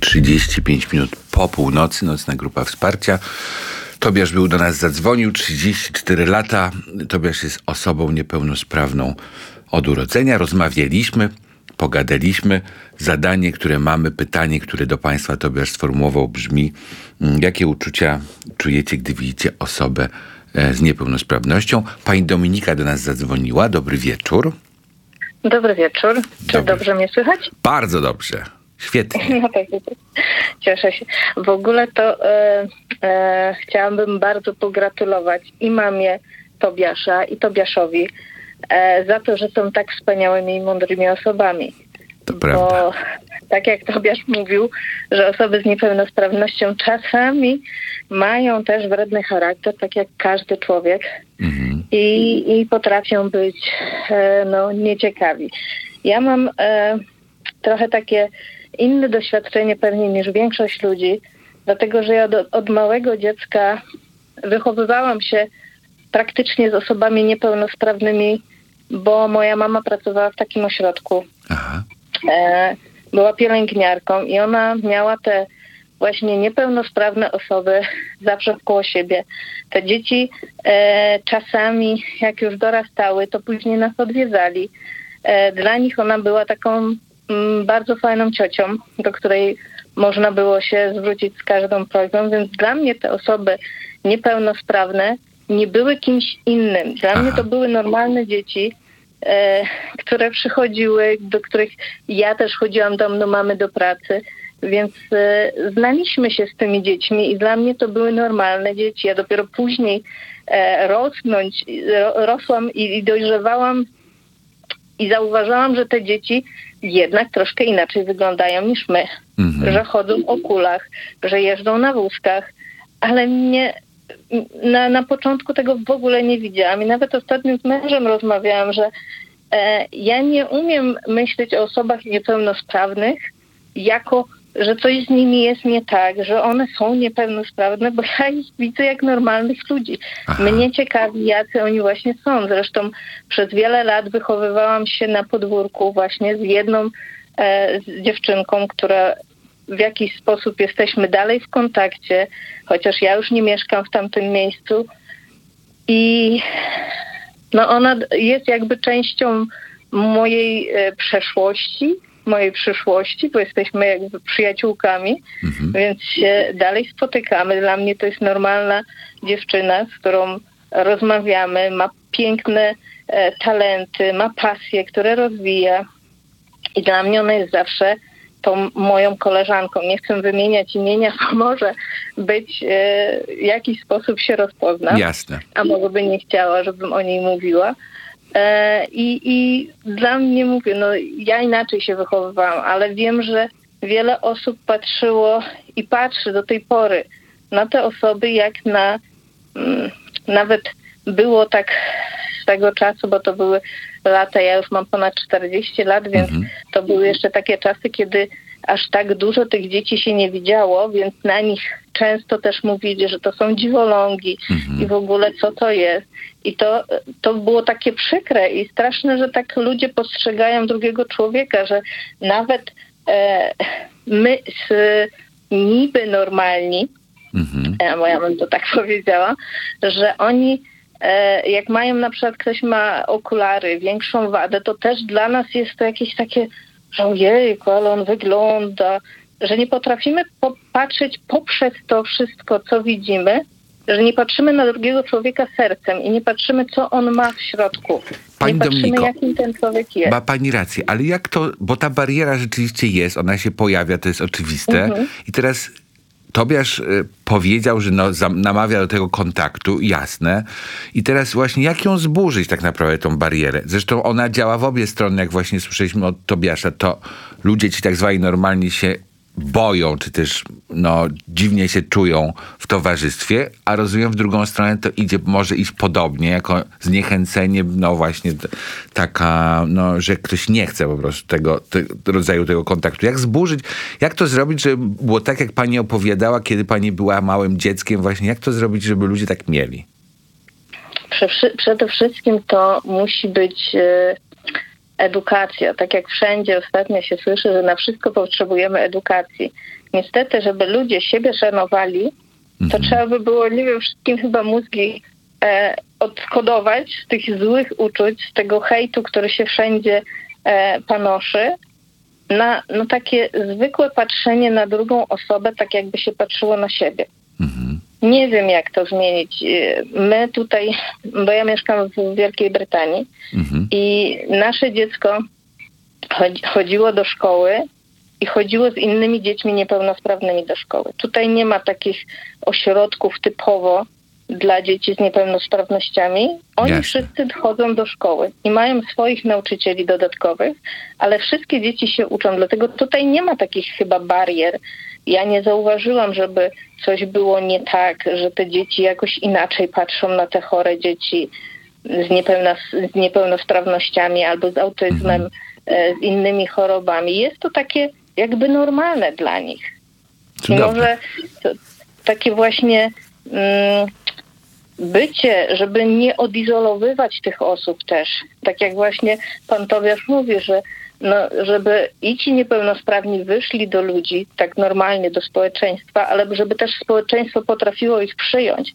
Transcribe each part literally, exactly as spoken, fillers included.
trzydzieści pięć minut po północy, nocna grupa wsparcia. Tobiasz był do nas, zadzwonił, trzydzieści cztery lata. Tobiasz jest osobą niepełnosprawną od urodzenia. Rozmawialiśmy, pogadaliśmy. Zadanie, które mamy, pytanie, które do Państwa Tobiasz sformułował, brzmi: jakie uczucia czujecie, gdy widzicie osobę z niepełnosprawnością? Pani Dominika do nas zadzwoniła. Dobry wieczór. Dobry wieczór. Czy Dobry. Dobrze mnie słychać? Bardzo dobrze. Świetnie. No tak, cieszę się. W ogóle to e, e, chciałabym bardzo pogratulować i mamie Tobiasza, i Tobiaszowi e, za to, że są tak wspaniałymi i mądrymi osobami. To prawda. Bo tak jak Tobiasz mówił, że osoby z niepełnosprawnością czasami mają też wredny charakter, tak jak każdy człowiek, mhm. i, i potrafią być e, no, nieciekawi. Ja mam e, trochę takie inne doświadczenie pewnie niż większość ludzi, dlatego że ja do, od małego dziecka wychowywałam się praktycznie z osobami niepełnosprawnymi, bo moja mama pracowała w takim ośrodku. Aha. E, była pielęgniarką i ona miała te właśnie niepełnosprawne osoby zawsze koło siebie. Te dzieci e, czasami, jak już dorastały, to później nas odwiedzali. E, dla nich ona była taką bardzo fajną ciocią, do której można było się zwrócić z każdą prośbą, więc dla mnie te osoby niepełnosprawne nie były kimś innym. Dla Aha. mnie to były normalne dzieci, e, które przychodziły, do których ja też chodziłam do mną mamy do pracy, więc e, znaliśmy się z tymi dziećmi i dla mnie to były normalne dzieci. Ja dopiero później e, rosnąć, ro, rosłam i, i dojrzewałam i zauważałam, że te dzieci jednak troszkę inaczej wyglądają niż my. Mhm. Że chodzą w okulach, że jeżdżą na wózkach, ale mnie na, na początku tego w ogóle nie widziałam. I nawet ostatnio z mężem rozmawiałam, że e, ja nie umiem myśleć o osobach niepełnosprawnych jako, że coś z nimi jest nie tak, że one są niepełnosprawne, bo ja ich widzę jak normalnych ludzi. Aha. Mnie ciekawi, jacy oni właśnie są. Zresztą przez wiele lat wychowywałam się na podwórku właśnie z jedną e, z dziewczynką, która w jakiś sposób jesteśmy dalej w kontakcie, chociaż ja już nie mieszkam w tamtym miejscu. I no ona jest jakby częścią mojej e, przeszłości, mojej przyszłości, bo jesteśmy jakby przyjaciółkami, mhm. więc się dalej spotykamy. Dla mnie to jest normalna dziewczyna, z którą rozmawiamy, ma piękne e, talenty, ma pasje, które rozwija i dla mnie ona jest zawsze tą moją koleżanką. Nie chcę wymieniać imienia, bo może być e, w jakiś sposób się rozpozna. Jasne. A może by nie chciała, żebym o niej mówiła. E, i, I dla mnie, mówię, no ja inaczej się wychowywałam, ale wiem, że wiele osób patrzyło i patrzy do tej pory na te osoby jak na mm, nawet było tak z tego czasu, bo to były lata, ja już mam ponad czterdzieści lat, więc mhm. to były jeszcze takie czasy, kiedy aż tak dużo tych dzieci się nie widziało, więc na nich często też mówili, że to są dziwolągi mhm. i w ogóle co to jest. I to, to było takie przykre i straszne, że tak ludzie postrzegają drugiego człowieka, że nawet e, my z, niby normalni, mhm. e, bo ja bym to tak powiedziała, że oni e, jak mają na przykład, ktoś ma okulary, większą wadę, to też dla nas jest to jakieś takie, że ojejku, ale on wygląda, że nie potrafimy popatrzeć poprzez to wszystko, co widzimy, że nie patrzymy na drugiego człowieka sercem i nie patrzymy, co on ma w środku. Pani nie patrzymy, Dominiko, jakim ten człowiek jest. Ma pani rację, ale jak to, bo ta bariera rzeczywiście jest, ona się pojawia, to jest oczywiste. Mhm. I teraz Tobiasz y, powiedział, że no, zam, namawia do tego kontaktu, jasne. I teraz właśnie jak ją zburzyć tak naprawdę tą barierę? Zresztą ona działa w obie strony, jak właśnie słyszeliśmy od Tobiasza, to ludzie ci tak zwani normalnie się boją, czy też no, dziwnie się czują w towarzystwie, a rozumiem w drugą stronę to idzie, może iść podobnie, jako zniechęcenie, no właśnie t- taka, no, że ktoś nie chce po prostu tego, tego rodzaju tego kontaktu. Jak zburzyć, jak to zrobić, żeby było tak, jak pani opowiadała, kiedy pani była małym dzieckiem właśnie, jak to zrobić, żeby ludzie tak mieli? Prze- przede wszystkim to musi być e, edukacja. Tak jak wszędzie ostatnio się słyszy, że na wszystko potrzebujemy edukacji. Niestety, żeby ludzie siebie szanowali, to mhm. trzeba by było, nie wiem, wszystkim chyba mózgi e, odkodować z tych złych uczuć, z tego hejtu, który się wszędzie e, panoszy, na no, takie zwykłe patrzenie na drugą osobę, tak jakby się patrzyło na siebie. Mhm. Nie wiem, jak to zmienić. My tutaj, bo ja mieszkam w Wielkiej Brytanii mhm. i nasze dziecko chodziło do szkoły i chodziło z innymi dziećmi niepełnosprawnymi do szkoły. Tutaj nie ma takich ośrodków typowo dla dzieci z niepełnosprawnościami. Oni Jasne. wszyscy chodzą do szkoły i mają swoich nauczycieli dodatkowych, ale wszystkie dzieci się uczą, dlatego tutaj nie ma takich chyba barier. Ja nie zauważyłam, żeby coś było nie tak, że te dzieci jakoś inaczej patrzą na te chore dzieci z, niepełna, z niepełnosprawnościami albo z autyzmem, mhm. z innymi chorobami. Jest to takie jakby normalne dla nich. I może to, takie właśnie mm, bycie, żeby nie odizolowywać tych osób też. Tak jak właśnie pan Tobiasz mówi, że no, żeby i ci niepełnosprawni wyszli do ludzi, tak normalnie do społeczeństwa, ale żeby też społeczeństwo potrafiło ich przyjąć.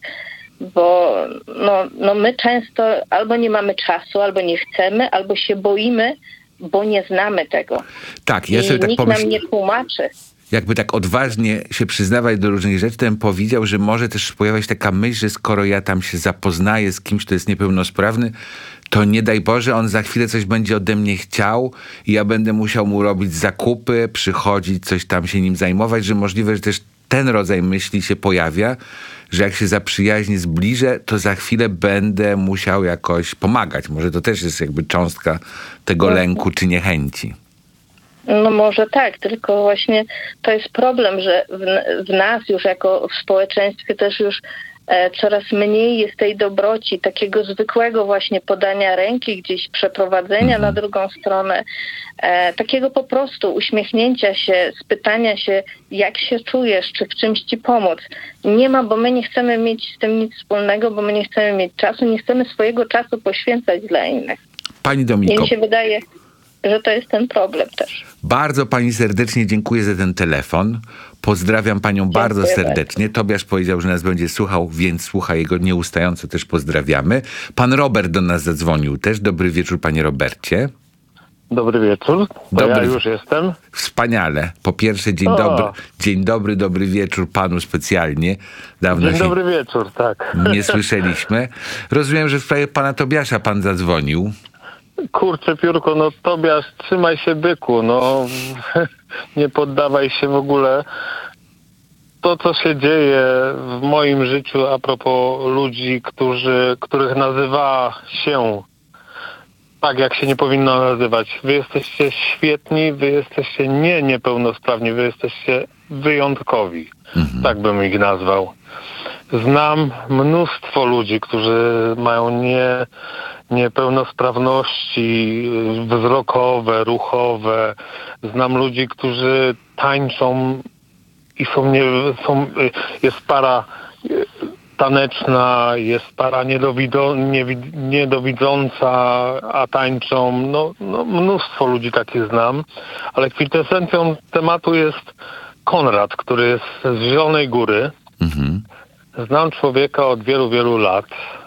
Bo no, no my często albo nie mamy czasu, albo nie chcemy, albo się boimy, bo nie znamy tego. Tak, ja sobie I tak nikt pomyśl... nam nie tłumaczy. Jakby tak odważnie się przyznawać do różnych rzeczy, to bym powiedział, że może też pojawiać taka myśl, że skoro ja tam się zapoznaję z kimś, kto jest niepełnosprawny, to nie daj Boże, on za chwilę coś będzie ode mnie chciał i ja będę musiał mu robić zakupy, przychodzić, coś tam się nim zajmować, że możliwe, że też ten rodzaj myśli się pojawia, że jak się zaprzyjaźnię, zbliżę, to za chwilę będę musiał jakoś pomagać. Może to też jest jakby cząstka tego lęku czy niechęci. No może tak, tylko właśnie to jest problem, że w, w nas już jako w społeczeństwie też już e, coraz mniej jest tej dobroci, takiego zwykłego właśnie podania ręki, gdzieś przeprowadzenia mm-hmm. na drugą stronę, e, takiego po prostu uśmiechnięcia się, spytania się, jak się czujesz, czy w czymś ci pomóc. Nie ma, bo my nie chcemy mieć z tym nic wspólnego, bo my nie chcemy mieć czasu, nie chcemy swojego czasu poświęcać dla innych. Pani Dominiko. I mi się wydaje, że to jest ten problem też. Bardzo pani serdecznie dziękuję za ten telefon. Pozdrawiam panią dziękuję bardzo serdecznie. Bardzo. Tobiasz powiedział, że nas będzie słuchał, więc słucha jego nieustająco, też pozdrawiamy. Pan Robert do nas zadzwonił też. Dobry wieczór, panie Robercie. Dobry wieczór. To dobry. Ja już jestem. Wspaniale. Po pierwsze, dzień o. dobry, dzień dobry, dobry wieczór panu specjalnie. Dawno dzień się dobry wieczór, tak. Nie słyszeliśmy. Rozumiem, że w sprawie pana Tobiasza pan zadzwonił. Kurczę piórko, no Tobiasz, trzymaj się byku, no nie poddawaj się w ogóle. To, co się dzieje w moim życiu a propos ludzi, którzy, których nazywa się tak, jak się nie powinno nazywać. Wy jesteście świetni, wy jesteście nie niepełnosprawni, wy jesteście wyjątkowi. Mhm. Tak bym ich nazwał. Znam mnóstwo ludzi, którzy mają nie, niepełnosprawności wzrokowe, ruchowe. Znam ludzi, którzy tańczą i są, nie, są jest para taneczna, jest para niedowido, niewid, niedowidząca, a tańczą. No, no, mnóstwo ludzi takich znam, ale kwintesencją tematu jest Konrad, który jest z Zielonej Góry. Mhm. Znam człowieka od wielu, wielu lat.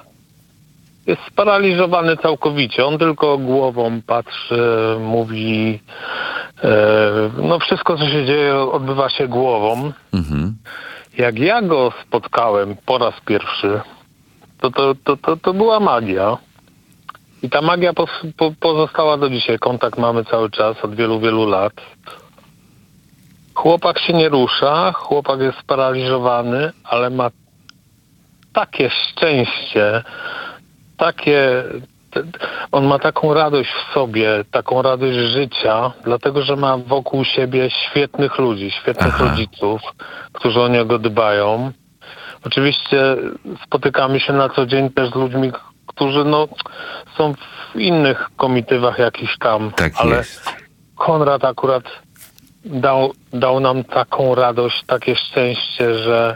Jest sparaliżowany całkowicie. On tylko głową patrzy, mówi. E, no wszystko, co się dzieje, odbywa się głową. Mhm. Jak ja go spotkałem po raz pierwszy, to, to, to, to, to była magia. I ta magia po, po, pozostała do dzisiaj. Kontakt mamy cały czas od wielu, wielu lat. Chłopak się nie rusza, chłopak jest sparaliżowany, ale ma takie szczęście, takie, on ma taką radość w sobie, taką radość życia, dlatego że ma wokół siebie świetnych ludzi, świetnych Aha. rodziców, którzy o niego dbają. Oczywiście spotykamy się na co dzień też z ludźmi, którzy no, są w innych komitywach jakichś tam, tak ale jest. Konrad akurat dał, dał nam taką radość, takie szczęście, że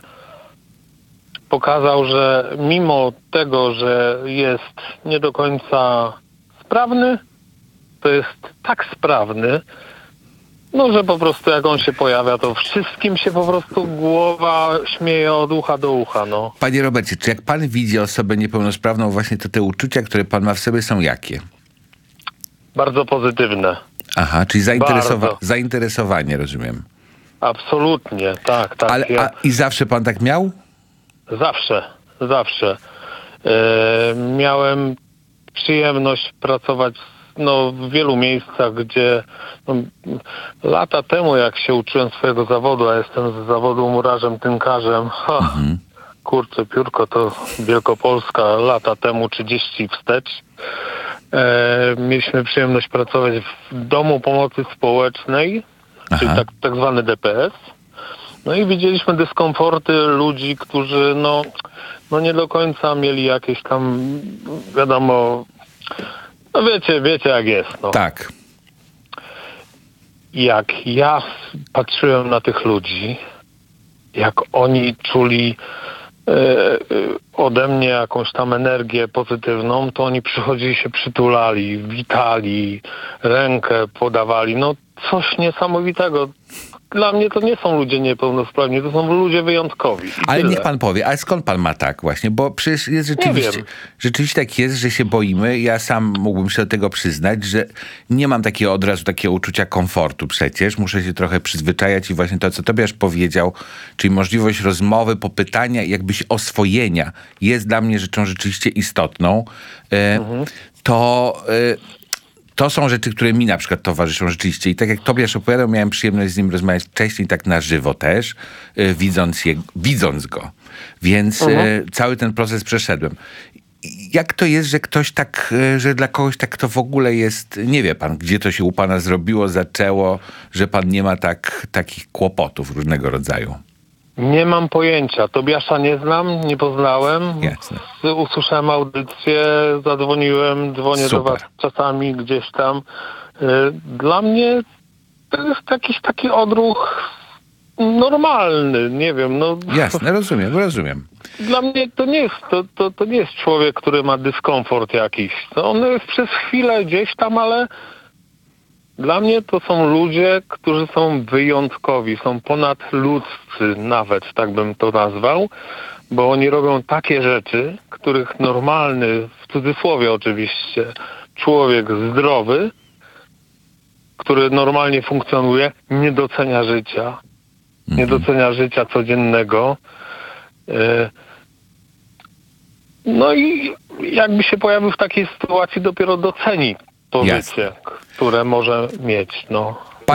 pokazał, że mimo tego, że jest nie do końca sprawny, to jest tak sprawny, no że po prostu jak on się pojawia, to wszystkim się po prostu głowa śmieje od ucha do ucha, no. Panie Robercie, czy jak pan widzi osobę niepełnosprawną, właśnie to te uczucia, które pan ma w sobie, są jakie? Bardzo pozytywne. Aha, czyli zainteresowa- Bardzo. zainteresowanie, rozumiem. Absolutnie, tak, tak. Ale, ja a, I zawsze pan tak miał? Zawsze, zawsze. E, miałem przyjemność pracować no, w wielu miejscach, gdzie no, lata temu, jak się uczyłem swojego zawodu, a jestem z zawodu murarzem, tynkarzem, ha, Mhm. kurczę, piórko to Wielkopolska, lata temu trzydzieści wstecz. E, mieliśmy przyjemność pracować w Domu Pomocy Społecznej, czyli Aha. tak, tak zwany D P S. No i widzieliśmy dyskomforty ludzi, którzy no, no nie do końca mieli jakieś tam, wiadomo, no wiecie, wiecie jak jest. No. Tak. Jak ja patrzyłem na tych ludzi, jak oni czuli e, e, ode mnie jakąś tam energię pozytywną, to oni przychodzili, się przytulali, witali, rękę podawali. No coś niesamowitego. Dla mnie to nie są ludzie niepełnosprawni, to są ludzie wyjątkowi. I Ale tyle. niech pan powie, ale skąd pan ma tak właśnie? Bo przecież jest rzeczywiście, wiem. rzeczywiście tak jest, że się boimy. Ja sam mógłbym się do tego przyznać, że nie mam takiego od razu takiego uczucia komfortu przecież. Muszę się trochę przyzwyczajać i właśnie to, co Tobiasz powiedział, czyli możliwość rozmowy, popytania, jakbyś oswojenia jest dla mnie rzeczą rzeczywiście istotną. E, Mhm. To... E, To są rzeczy, które mi na przykład towarzyszą rzeczywiście. I tak jak Tobiasz opowiadał, miałem przyjemność z nim rozmawiać wcześniej, tak na żywo też, y, widząc, je, widząc go. Więc y, Mhm. cały ten proces przeszedłem. I jak to jest, że ktoś tak, y, że dla kogoś tak to w ogóle jest, nie wie pan, gdzie to się u pana zrobiło, zaczęło, że pan nie ma tak, takich kłopotów różnego rodzaju. Nie mam pojęcia. Tobiasza nie znam, nie poznałem. Jasne. S- Usłyszałem audycję, zadzwoniłem, dzwonię do Super. was czasami gdzieś tam. Y, Dla mnie to jest jakiś taki odruch normalny, nie wiem, no. Jasne, rozumiem, rozumiem. Dla mnie to nie jest, to, to, to nie jest człowiek, który ma dyskomfort jakiś. To on jest przez chwilę gdzieś tam, ale dla mnie to są ludzie, którzy są wyjątkowi, są ponadludzcy nawet, tak bym to nazwał, bo oni robią takie rzeczy, których normalny, w cudzysłowie oczywiście, człowiek zdrowy, który normalnie funkcjonuje, nie docenia życia. Nie docenia życia codziennego. E, No i jakby się pojawił w takiej sytuacji, dopiero doceni to Jasne. życie, które może mieć. No.